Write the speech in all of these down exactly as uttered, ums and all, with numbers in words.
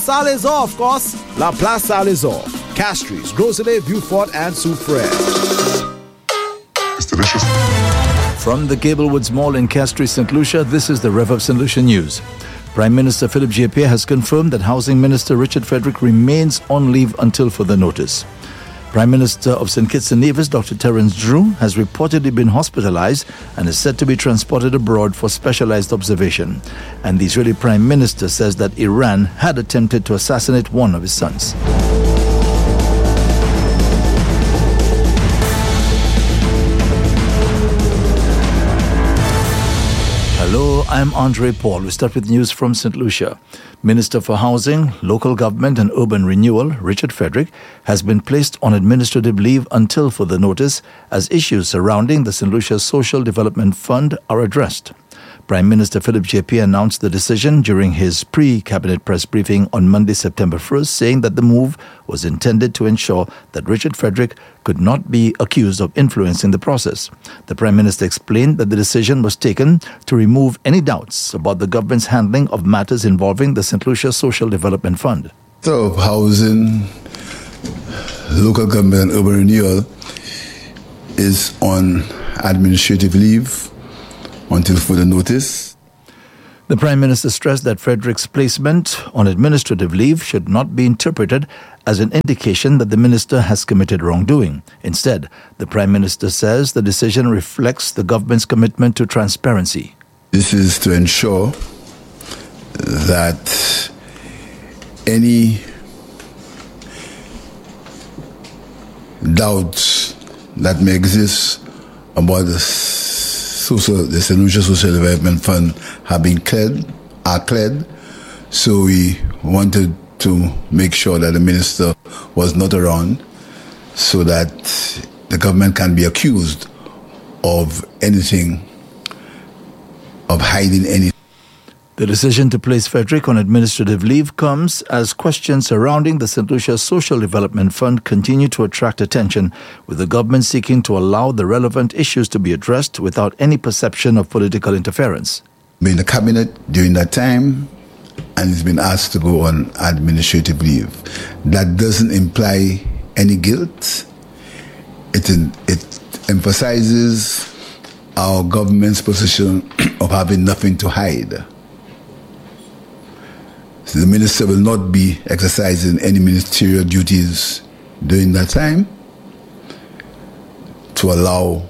Salazar, of course. La Place Salazar. Castries, Groselet, Beaufort, and Soufrière. It's delicious. From the Gablewoods Mall in Castries, Saint Lucia, this is the Rev of Saint Lucia News. Prime Minister Philip J. has confirmed that Housing Minister Richard Frederick remains on leave until further notice. Prime Minister of Saint Kitts and Nevis, Doctor Terence Drew, has reportedly been hospitalized and is said to be transported abroad for specialized observation. And the Israeli Prime Minister says that Iran had attempted to assassinate one of his sons. Hello, I'm Andre Paul. We start with news from Saint Lucia. Minister for Housing, Local Government and Urban Renewal, Richard Frederick, has been placed on administrative leave until further notice as issues surrounding the Saint Lucia Social Development Fund are addressed. Prime Minister Philip J. announced the decision during his pre-cabinet press briefing on Monday, September first, saying that the move was intended to ensure that Richard Frederick could not be accused of influencing the process. The Prime Minister explained that the decision was taken to remove any doubts about the government's handling of matters involving the Saint Lucia Social Development Fund. So, Housing, Local Government and Urban Renewal is on administrative leave until further notice. The Prime Minister stressed that Frederick's placement on administrative leave should not be interpreted as an indication that the minister has committed wrongdoing. Instead, the Prime Minister says the decision reflects the government's commitment to transparency. This is to ensure that any doubts that may exist about the social, the Saint Lucia Social Development Fund have been cleared, are cleared. So we wanted to make sure that the minister was not around so that the government can be accused of anything, of hiding anything. The decision to place Frederick on administrative leave comes as questions surrounding the Saint Lucia Social Development Fund continue to attract attention, with the government seeking to allow the relevant issues to be addressed without any perception of political interference. Been in the cabinet during that time, and he's been asked to go on administrative leave. That doesn't imply any guilt. It, it emphasizes our government's position of having nothing to hide. So the minister will not be exercising any ministerial duties during that time to allow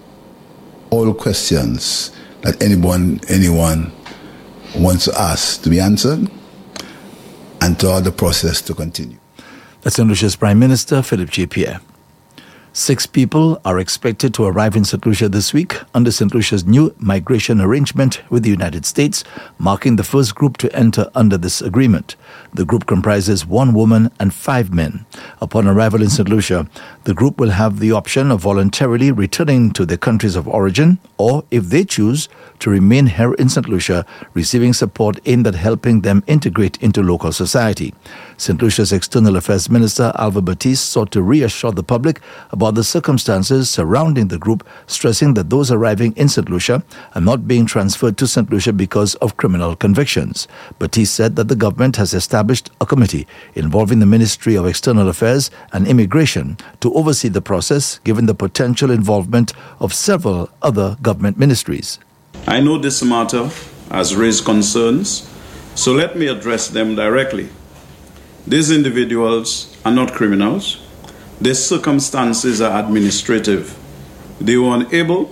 all questions that anyone anyone wants to ask to be answered and to allow the process to continue. That's Saint Lucia's Prime Minister, Philip J. Pierre. Six people are expected to arrive in Saint Lucia this week under Saint Lucia's new migration arrangement with the United States, marking the first group to enter under this agreement. The group comprises one woman and five men. Upon arrival in Saint Lucia, the group will have the option of voluntarily returning to their countries of origin, or if they choose, to remain here in Saint Lucia, receiving support aimed at helping them integrate into local society. Saint Lucia's External Affairs Minister Alva Batiste sought to reassure the public about the circumstances surrounding the group, stressing that those arriving in Saint Lucia are not being transferred to Saint Lucia because of criminal convictions. Batiste said that the government has established a committee involving the Ministry of External Affairs and Immigration to oversee the process, given the potential involvement of several other government ministries. I know this matter has raised concerns, so let me address them directly. These individuals are not criminals. Their circumstances are administrative. They were unable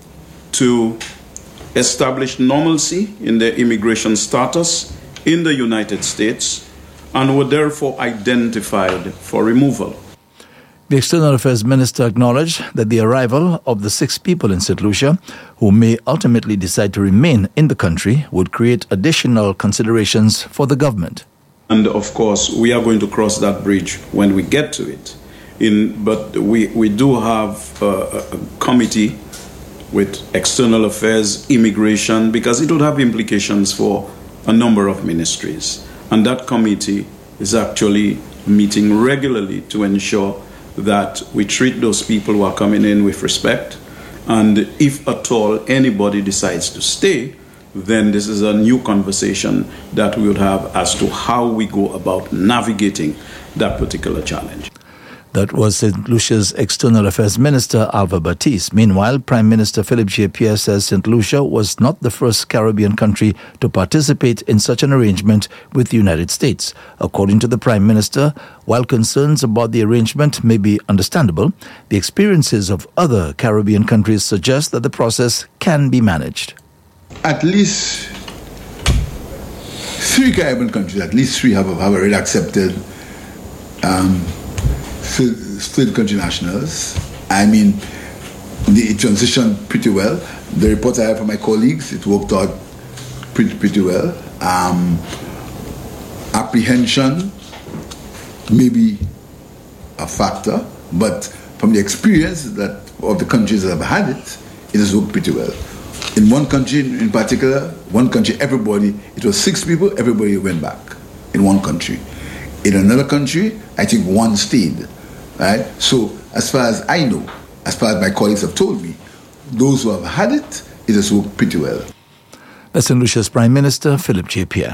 to establish normalcy in their immigration status in the United States and were therefore identified for removal. The External Affairs Minister acknowledged that the arrival of the six people in Saint Lucia, who may ultimately decide to remain in the country, would create additional considerations for the government. And of course, we are going to cross that bridge when we get to it. In, but we, we do have a, a committee with External Affairs, Immigration, because it would have implications for a number of ministries. And that committee is actually meeting regularly to ensure that we treat those people who are coming in with respect. And if at all anybody decides to stay, then this is a new conversation that we would have as to how we go about navigating that particular challenge. That was Saint Lucia's External Affairs Minister, Alva Batiste. Meanwhile, Prime Minister Philip J. says Saint Lucia was not the first Caribbean country to participate in such an arrangement with the United States. According to the Prime Minister, while concerns about the arrangement may be understandable, the experiences of other Caribbean countries suggest that the process can be managed. At least three Caribbean countries, at least three have, have already accepted um, third country nationals. I mean, the transition pretty well. The report I have from my colleagues, it worked out pretty pretty well. Um, apprehension may be a factor, but from the experience that of the countries that have had it, it has worked pretty well. In one country in particular, one country, everybody, it was six people, everybody went back in one country. In another country, I think one stayed. Right? So, as far as I know, as far as my colleagues have told me, those who have had it, it has worked pretty well. That's Saint Lucia's Prime Minister, Philip J. Pierre.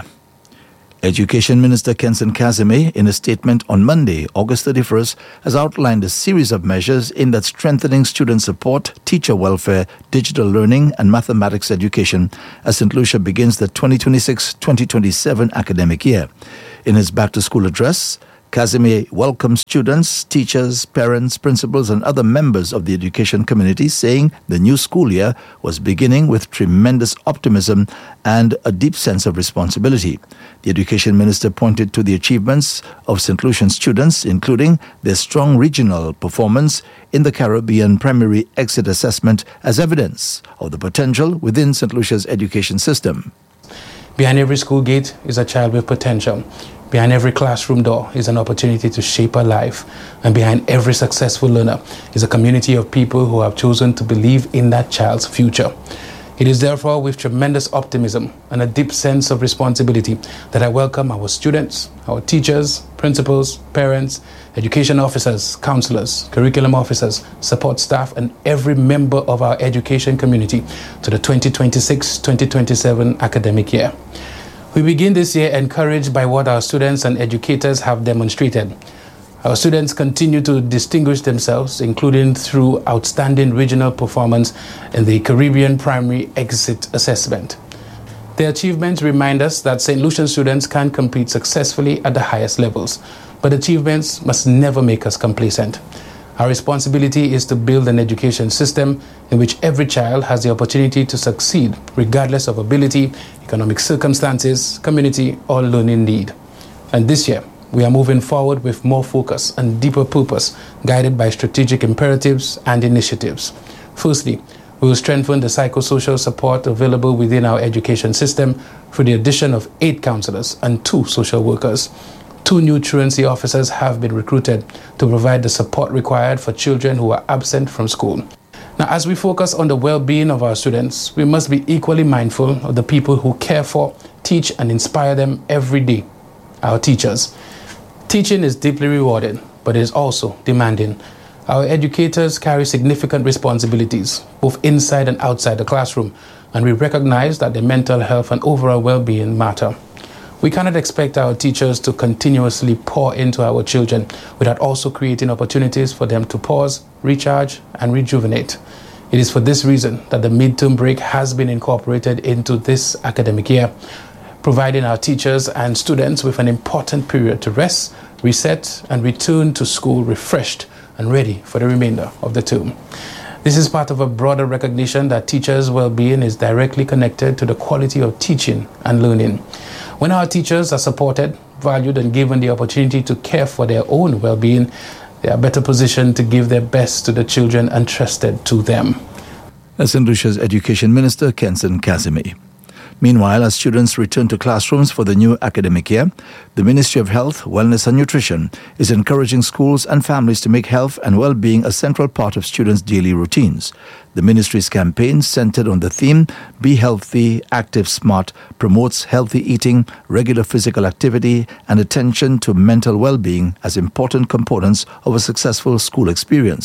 Education Minister Kenson Kazime, in a statement on Monday, August thirty-first, has outlined a series of measures aimed at strengthening student support, teacher welfare, digital learning, and mathematics education as Saint Lucia begins the twenty twenty-six twenty twenty-seven academic year. In his back-to-school address, Kazime welcomed students, teachers, parents, principals, and other members of the education community, saying the new school year was beginning with tremendous optimism and a deep sense of responsibility. The education minister pointed to the achievements of Saint Lucian students, including their strong regional performance in the Caribbean Primary Exit Assessment, as evidence of the potential within Saint Lucia's education system. Behind every school gate is a child with potential. Behind every classroom door is an opportunity to shape a life. And behind every successful learner is a community of people who have chosen to believe in that child's future. It is therefore with tremendous optimism and a deep sense of responsibility that I welcome our students, our teachers, principals, parents, education officers, counselors, curriculum officers, support staff, and every member of our education community to the twenty twenty-six twenty twenty-seven academic year. We begin this year encouraged by what our students and educators have demonstrated. Our students continue to distinguish themselves, including through outstanding regional performance in the Caribbean Primary Exit Assessment. Their achievements remind us that Saint Lucian students can compete successfully at the highest levels, but achievements must never make us complacent. Our responsibility is to build an education system in which every child has the opportunity to succeed, regardless of ability, economic circumstances, community, or learning need. And this year, we are moving forward with more focus and deeper purpose, guided by strategic imperatives and initiatives. Firstly, we will strengthen the psychosocial support available within our education system through the addition of eight counselors and two social workers. Two new truancy officers have been recruited to provide the support required for children who are absent from school. Now, as we focus on the well-being of our students, we must be equally mindful of the people who care for, teach, and inspire them every day, our teachers. Teaching is deeply rewarding, but it is also demanding. Our educators carry significant responsibilities, both inside and outside the classroom, and we recognize that their mental health and overall well-being matter. We cannot expect our teachers to continuously pour into our children without also creating opportunities for them to pause, recharge, and rejuvenate. It is for this reason that the midterm break has been incorporated into this academic year, providing our teachers and students with an important period to rest, reset, and return to school refreshed and ready for the remainder of the term. This is part of a broader recognition that teachers' well-being is directly connected to the quality of teaching and learning. When our teachers are supported, valued, and given the opportunity to care for their own well-being, they are better positioned to give their best to the children entrusted to them. That's Saint Lucia's Education Minister, Kenson Kazime. Meanwhile, as students return to classrooms for the new academic year, the Ministry of Health, Wellness and Nutrition is encouraging schools and families to make health and well-being a central part of students' daily routines. The ministry's campaign, centered on the theme, Be Healthy, Active, Smart, promotes healthy eating, regular physical activity, and attention to mental well-being as important components of a successful school experience.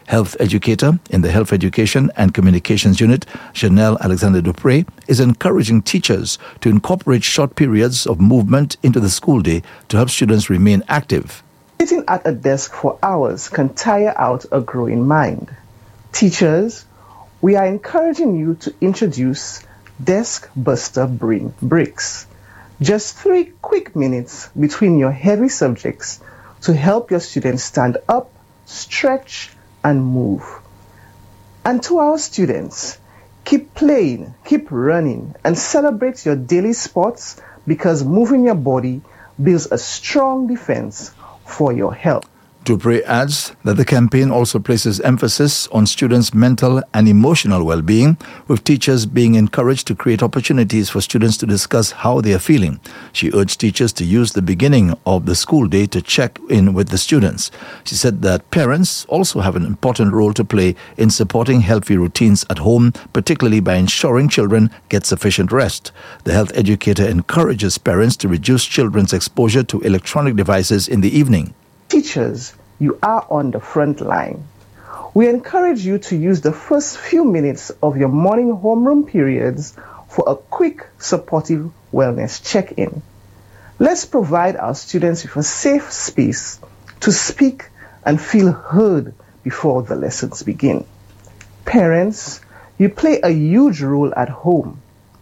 Health educator in the Health Education and Communications Unit, Janelle Alexander Dupre, is encouraging teachers to incorporate short periods of movement into the school day to help students remain active. Sitting at a desk for hours can tire out a growing mind. Teachers, we are encouraging you to introduce Desk Buster Brain Breaks. Just three quick minutes between your heavy subjects to help your students stand up, stretch, and move. And to our students, keep playing, keep running, and celebrate your daily sports because moving your body builds a strong defense for your health. Dupre adds that the campaign also places emphasis on students' mental and emotional well-being, with teachers being encouraged to create opportunities for students to discuss how they are feeling. She urged teachers to use the beginning of the school day to check in with the students. She said that parents also have an important role to play in supporting healthy routines at home, particularly by ensuring children get sufficient rest. The health educator encourages parents to reduce children's exposure to electronic devices in the evening. Teachers, you are on the front line. We encourage you to use the first few minutes of your morning homeroom periods for a quick, supportive wellness check-in. Let's provide our students with a safe space to speak and feel heard before the lessons begin. Parents, you play a huge role at home.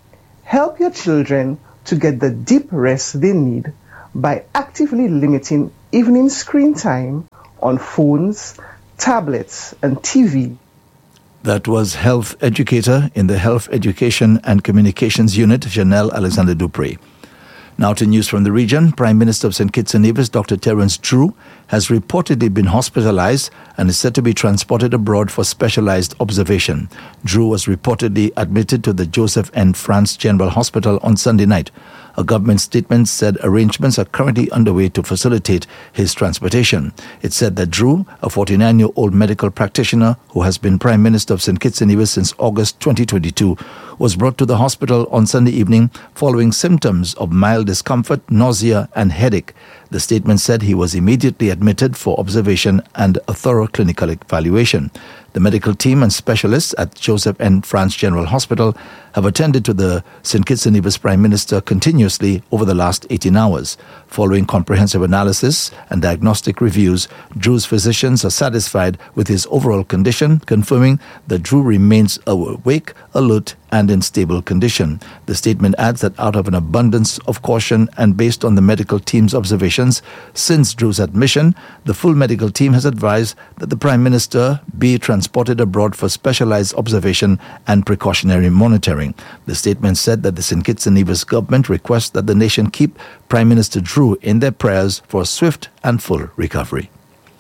Help your children to get the deep rest they need by actively limiting evening screen time on phones, tablets, and T V. That was health educator in the Health Education and Communications Unit, Janelle Alexander Dupre. Now to news from the region. Prime Minister of Saint Kitts and Nevis, Doctor Terence Drew, has reportedly been hospitalized and is said to be transported abroad for specialized observation. Drew was reportedly admitted to the Joseph N. France General Hospital on Sunday night. A government statement said arrangements are currently underway to facilitate his transportation. It said that Drew, a forty-nine-year-old medical practitioner who has been Prime Minister of Saint Kitts and Nevis since August twenty twenty-two, was brought to the hospital on Sunday evening following symptoms of mild discomfort, nausea, and headache. The statement said he was immediately admitted for observation and a thorough clinical evaluation. The medical team and specialists at Joseph N. France General Hospital have attended to the Saint Kitts and Nevis Prime Minister continuously over the last eighteen hours. Following comprehensive analysis and diagnostic reviews, Drew's physicians are satisfied with his overall condition, confirming that Drew remains awake, alert, and in stable condition. The statement adds that out of an abundance of caution and based on the medical team's observations since Drew's admission, the full medical team has advised that the Prime Minister be transported abroad for specialized observation and precautionary monitoring. The statement said that the Saint Kitts and Nevis government requests that the nation keep Prime Minister Drew in their prayers for a swift and full recovery.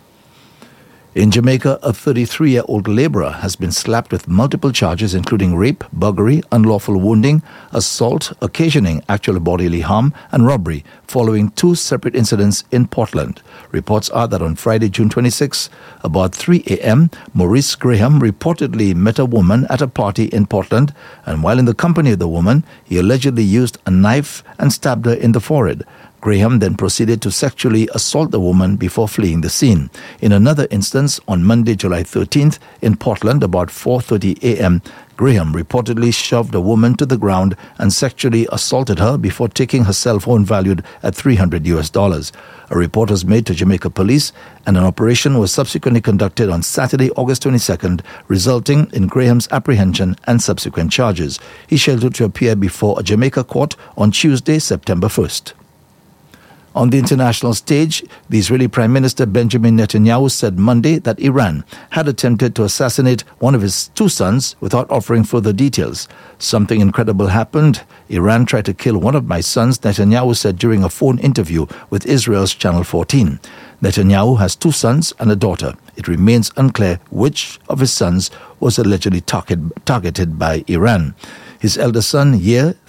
In Jamaica, a thirty-three-year-old laborer has been slapped with multiple charges including rape, buggery, unlawful wounding, assault, occasioning actual bodily harm, and robbery following two separate incidents in Portland. Reports are that on Friday, June twenty-sixth, about three a.m., Maurice Graham reportedly met a woman at a party in Portland, and while in the company of the woman, he allegedly used a knife and stabbed her in the forehead. Graham then proceeded to sexually assault the woman before fleeing the scene. In another instance, on Monday, July thirteenth, in Portland, about four thirty a.m., Graham reportedly shoved a woman to the ground and sexually assaulted her before taking her cell phone valued at three hundred U S dollars. A report was made to Jamaica Police, and an operation was subsequently conducted on Saturday, August twenty-second, resulting in Graham's apprehension and subsequent charges. He is scheduled to appear before a Jamaica court on Tuesday, September first. On the international stage, the Israeli Prime Minister Benjamin Netanyahu said Monday that Iran had attempted to assassinate one of his two sons without offering further details. Something incredible happened. Iran tried to kill one of my sons, Netanyahu said during a phone interview with Israel's Channel fourteen. Netanyahu has two sons and a daughter. It remains unclear which of his sons was allegedly target, targeted by Iran. His elder son, Yair,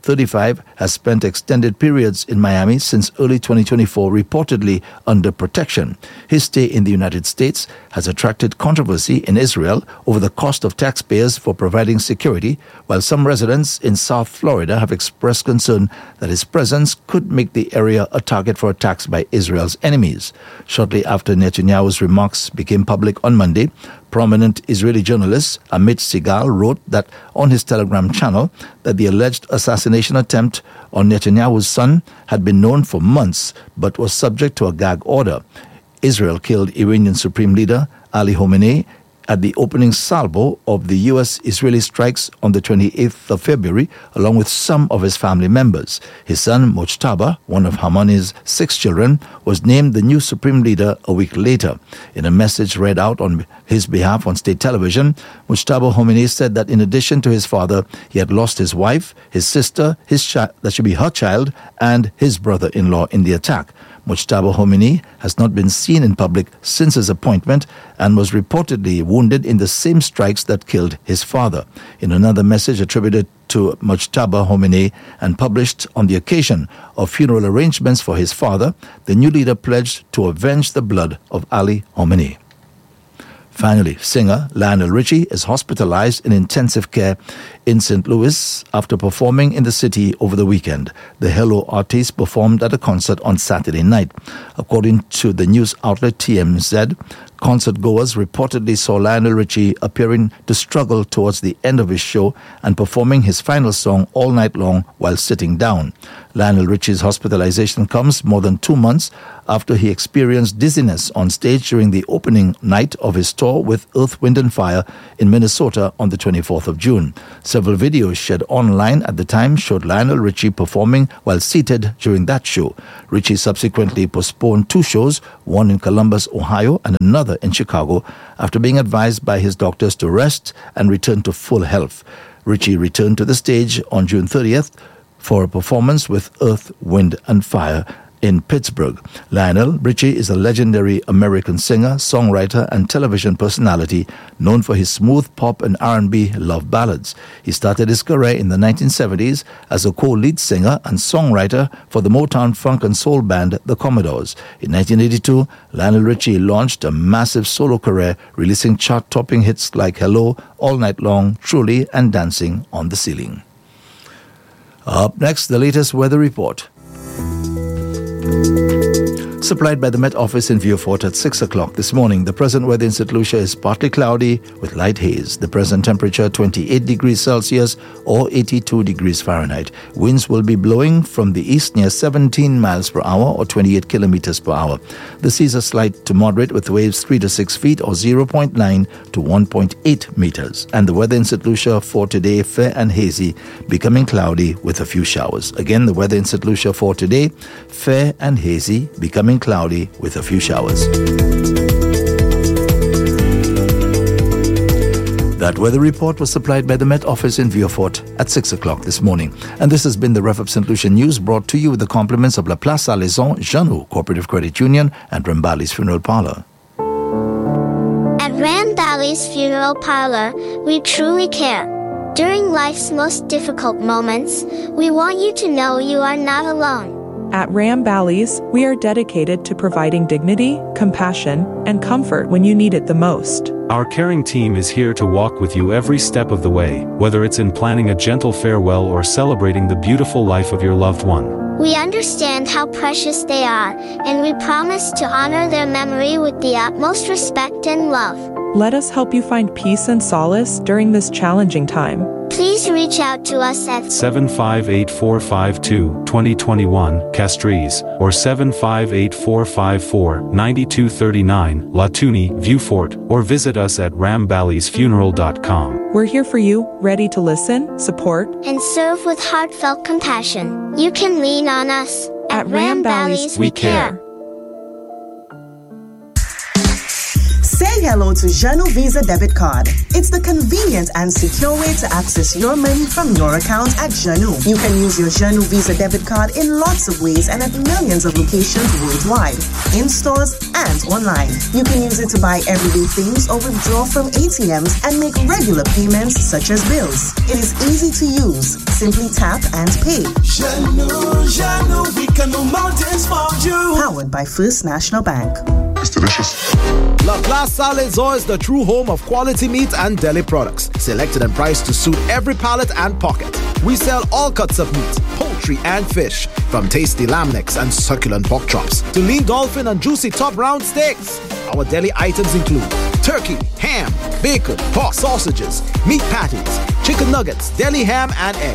thirty-five, has spent extended periods in Miami since early twenty twenty-four, reportedly under protection. His stay in the United States has attracted controversy in Israel over the cost of taxpayers for providing security, while some residents in South Florida have expressed concern that his presence could make the area a target for attacks by Israel's enemies. Shortly after Netanyahu's remarks became public on Monday, prominent Israeli journalist Amit Segal wrote that on his Telegram channel that the alleged assassination attempt on Netanyahu's son had been known for months but was subject to a gag order. Israel killed Iranian Supreme Leader Ali Khamenei at the opening salvo of the U S-Israeli strikes on the twenty-eighth of February, along with some of his family members. His son, Mojtaba, one of Khamenei's six children, was named the new supreme leader a week later. In a message read out on his behalf on state television, Mojtaba Khamenei said that in addition to his father, he had lost his wife, his sister, his child, that should be her child, and his brother-in-law in the attack. Mojtaba Khamenei has not been seen in public since his appointment and was reportedly wounded in the same strikes that killed his father. In another message attributed to Mojtaba Khamenei and published on the occasion of funeral arrangements for his father, the new leader pledged to avenge the blood of Ali Khamenei. Finally, singer Lionel Richie is hospitalized in intensive care in Saint Louis after performing in the city over the weekend. The Hello artist performed at a concert on Saturday night. According to the news outlet T M Z, concert goers reportedly saw Lionel Richie appearing to struggle towards the end of his show and performing his final song all night long while sitting down. Lionel Richie's hospitalization comes more than two months after he experienced dizziness on stage during the opening night of his tour with Earth, Wind and Fire in Minnesota on the twenty-fourth of June. Several videos shared online at the time showed Lionel Richie performing while seated during that show. Richie subsequently postponed two shows, one in Columbus, Ohio, and another in Chicago, after being advised by his doctors to rest and return to full health. Richie returned to the stage on June thirtieth for a performance with Earth, Wind and Fire in Pittsburgh. Lionel Richie is a legendary American singer, songwriter and television personality known for his smooth pop and R and B love ballads. He started his career in the nineteen seventies as a co-lead singer and songwriter for the Motown funk and soul band The Commodores. In nineteen eighty-two, Lionel Richie launched a massive solo career, releasing chart-topping hits like Hello, All Night Long, Truly and Dancing on the Ceiling. Up next, the latest weather report. Supplied by the Met Office in Vieux-Fort at six o'clock this morning. The present weather in Saint Lucia is partly cloudy with light haze. The present temperature twenty-eight degrees Celsius or eighty-two degrees Fahrenheit. Winds will be blowing from the east near seventeen miles per hour or twenty-eight kilometers per hour. The seas are slight to moderate with waves three to six feet or zero point nine to one point eight meters. And the weather in Saint Lucia for today, fair and hazy, becoming cloudy with a few showers. Again, the weather in Saint Lucia for today, fair and hazy, becoming cloudy with a few showers. That weather report was supplied by the Met Office in Vieux-Fort at six o'clock this morning. And this has been the Ref of Saint Lucia News, brought to you with the compliments of La Place Salaison, Jeannot Cooperative Credit Union and Rambali's Funeral Parlor. At Rambali's Funeral Parlor, we truly care. During life's most difficult moments, we want you to know you are not alone. At Rambali's, we are dedicated to providing dignity, compassion, and comfort when you need it the most. Our caring team is here to walk with you every step of the way, whether it's in planning a gentle farewell or celebrating the beautiful life of your loved one. We understand how precious they are, and we promise to honor their memory with the utmost respect and love. Let us help you find peace and solace during this challenging time. Please reach out to us at seven five eight, four five two, two zero two one, Castries, or seven five eight, four five four, nine two three nine, Latuni, Vieux-Fort, or visit us at ramballys funeral dot com. We're here for you, ready to listen, support, and serve with heartfelt compassion. You can lean on us. At, at Ramballys, we care. Say Say hello to Janu Visa Debit Card. It's the convenient and secure way to access your money from your account at Janu. You can use your Janu Visa Debit Card in lots of ways and at millions of locations worldwide, in stores and online. You can use it to buy everyday things or withdraw from A T Ms and make regular payments such as bills. It is easy to use. Simply tap and pay. Janu, Janu, we can move mountains for you. Powered by First National Bank. It's delicious. La Plaza Les Ors is the true home of quality meat and deli products, selected and priced to suit every palate and pocket. We sell all cuts of meat, poultry and fish, from tasty lamb necks and succulent pork chops to lean dolphin and juicy top round steaks. Our deli items include turkey, ham, bacon, pork sausages, meat patties, chicken nuggets, deli ham and egg,